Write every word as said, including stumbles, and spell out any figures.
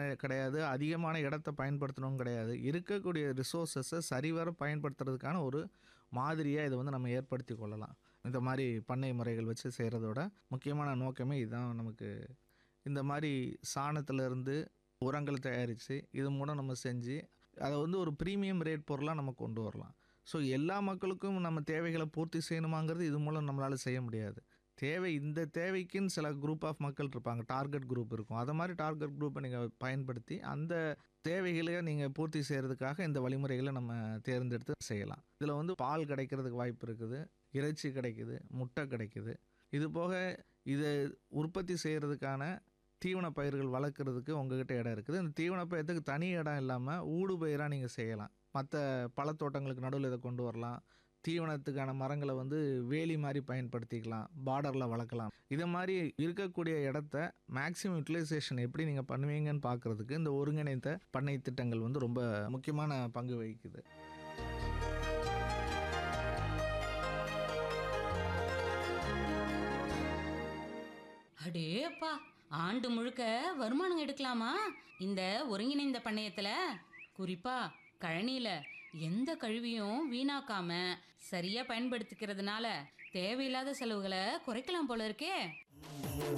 கிடையாது, அதிகமான இடத்த பயன்படுத்தணும் கிடையாது. இருக்கக்கூடிய ரிசோர்ஸஸை சரிவர பயன்படுத்துறதுக்கான ஒரு மாதிரியாக இதை வந்து நம்ம ஏற்படுத்தி கொள்ளலாம். இந்த மாதிரி பண்ணை முறைகள் வச்சு செய்கிறதோட முக்கியமான நோக்கமே இதுதான். நமக்கு இந்த மாதிரி சாணத்திலிருந்து உரங்கள் தயாரித்து இது மூலம் நம்ம செஞ்சு அதை வந்து ஒரு ப்ரீமியம் ரேட் பொருளாக நம்ம கொண்டு வரலாம். ஸோ எல்லா மக்களுக்கும் நம்ம தேவைகளை பூர்த்தி செய்யணுமாங்கிறது இது மூலம் நம்மளால் செய்ய முடியாது. தேவை இந்த தேவைக்குன்னு சில குரூப் ஆஃப் மக்கள் இருப்பாங்க, டார்கெட் குரூப் இருக்கும். அதை மாதிரி டார்கெட் குரூப்பை நீங்கள் பயன்படுத்தி அந்த தேவைகளை நீங்கள் பூர்த்தி செய்கிறதுக்காக இந்த வழிமுறைகளை நம்ம தேர்ந்தெடுத்து செய்யலாம். இதில் வந்து பால் கிடைக்கிறதுக்கு வாய்ப்பு இருக்குது, இறைச்சி கிடைக்குது, முட்டை கிடைக்குது. இது போக இதை உற்பத்தி செய்கிறதுக்கான தீவன பயிர்கள் வளர்க்குறதுக்கு உங்ககிட்ட இடம் இருக்குது. இந்த தீவன பயிரத்துக்கு தனி இடம் இல்லாமல் ஊடு பயிராக நீங்கள் செய்யலாம். மற்ற பழத்தோட்டங்களுக்கு நடுவில் இதை கொண்டு வரலாம். தீவனத்துக்கான மரங்களை வந்து வேலி மாதிரி பயன்படுத்திக்கலாம், பார்டரில் வளர்க்கலாம். இதை மாதிரி இருக்கக்கூடிய இடத்த மேக்ஸிமம் யூட்டிலைசேஷன் எப்படி நீங்கள் பண்ணுவீங்கன்னு பார்க்குறதுக்கு இந்த ஒருங்கிணைந்த பண்ணை திட்டங்கள் வந்து ரொம்ப முக்கியமான பங்கு வகிக்குது. அடேப்பா, ஆண்டு முழுக்க வருமானம் எடுக்கலாமா இந்த ஒருங்கிணைந்த பண்ணையத்துல? குறிப்பா கழனியில எந்த கழிவையும் வீணாக்காம சரியா பயன்படுத்திக்கிறதுனால தேவையில்லாத செலவுகளை குறைக்கலாம் போல இருக்கே.